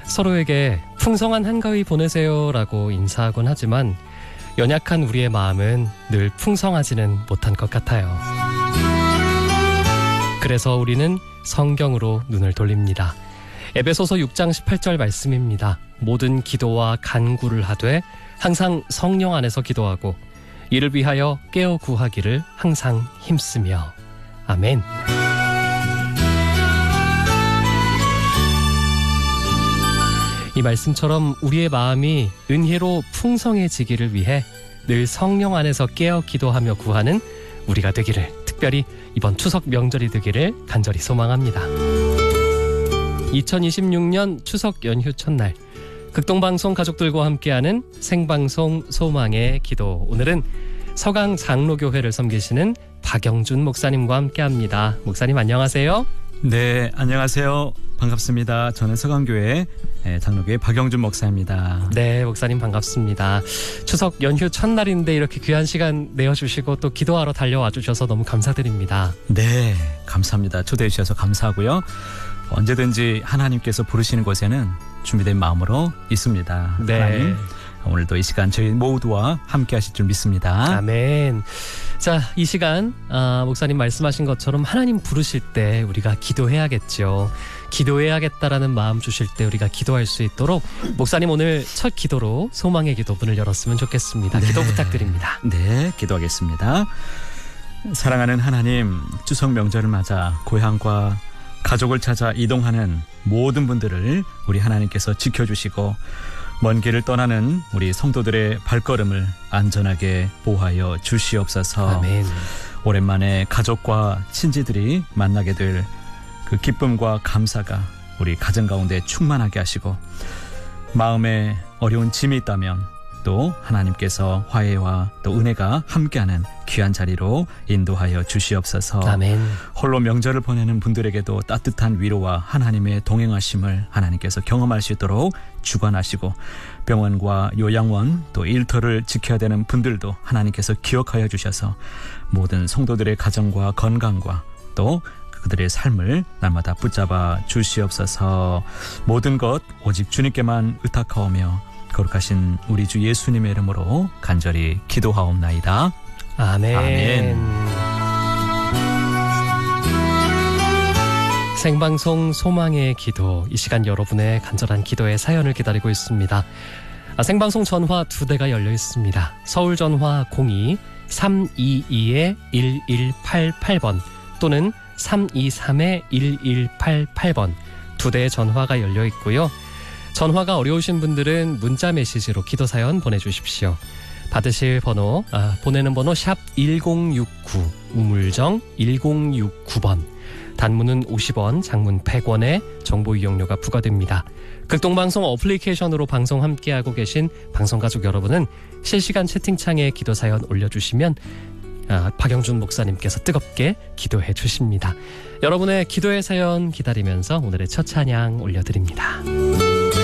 서로에게 풍성한 한가위 보내세요라고 인사하곤 하지만 연약한 우리의 마음은 늘 풍성하지는 못한 것 같아요. 그래서 우리는 성경으로 눈을 돌립니다. 에베소서 6장 18절 말씀입니다. 모든 기도와 간구를 하되 항상 성령 안에서 기도하고 이를 위하여 깨어 구하기를 항상 힘쓰며. 아멘. 이 말씀처럼 우리의 마음이 은혜로 풍성해지기를 위해 늘 성령 안에서 깨어 기도하며 구하는 우리가 되기를, 특별히 이번 추석 명절이 되기를 간절히 소망합니다. 2026년 추석 연휴 첫날 극동방송 가족들과 함께하는 생방송 소망의 기도. 오늘은 서강 장로교회를 섬기시는 박영준 목사님과 함께합니다. 목사님 안녕하세요. 네, 안녕하세요. 반갑습니다. 저는 서강교회 장로교회 박영준 목사입니다. 네, 목사님 반갑습니다. 추석 연휴 첫날인데 이렇게 귀한 시간 내어주시고 또 기도하러 달려와 주셔서 너무 감사드립니다. 네, 감사합니다. 초대해 주셔서 감사하고요. 언제든지 하나님께서 부르시는 곳에는 준비된 마음으로 있습니다. 네. 하나님, 오늘도 이 시간 저희 모두와 함께 하실 줄 믿습니다. 아멘. 자, 이 시간 목사님 말씀하신 것처럼 하나님 부르실 때 우리가 기도해야겠죠. 기도해야겠다라는 마음 주실 때 우리가 기도할 수 있도록 목사님 오늘 첫 기도로 소망의 기도 문을 열었으면 좋겠습니다. 네. 기도 부탁드립니다. 네, 기도하겠습니다. 사랑하는 하나님, 추석 명절을 맞아 고향과 가족을 찾아 이동하는 모든 분들을 우리 하나님께서 지켜주시고 먼 길을 떠나는 우리 성도들의 발걸음을 안전하게 보호하여 주시옵소서. 아멘. 오랜만에 가족과 친지들이 만나게 될 그 기쁨과 감사가 우리 가정 가운데 충만하게 하시고, 마음에 어려운 짐이 있다면 또 하나님께서 화해와 또 은혜가 함께하는 귀한 자리로 인도하여 주시옵소서. 아멘. 홀로 명절을 보내는 분들에게도 따뜻한 위로와 하나님의 동행하심을 하나님께서 경험할 수 있도록 주관하시고, 병원과 요양원 또 일터를 지켜야 되는 분들도 하나님께서 기억하여 주셔서 모든 성도들의 가정과 건강과 또 그들의 삶을 날마다 붙잡아 주시옵소서. 모든 것 오직 주님께만 의탁하오며 거룩하신 우리 주 예수님의 이름으로 간절히 기도하옵나이다. 아멘. 아멘. 생방송 소망의 기도, 이 시간 여러분의 간절한 기도의 사연을 기다리고 있습니다. 생방송 전화 2대가 열려 있습니다. 서울 전화 02-322-1188번 또는 323-1188번 2대의 전화가 열려 있고요. 전화가 어려우신 분들은 문자 메시지로 기도사연 보내주십시오. 받으실 번호, 보내는 번호 샵 1069, 우물정 1069번. 단문은 50원, 장문 100원의 정보 이용료가 부과됩니다. 극동방송 어플리케이션으로 방송 함께하고 계신 방송가족 여러분은 실시간 채팅창에 기도사연 올려주시면 박영준 목사님께서 뜨겁게 기도해 주십니다. 여러분의 기도의 사연 기다리면서 오늘의 첫 찬양 올려드립니다.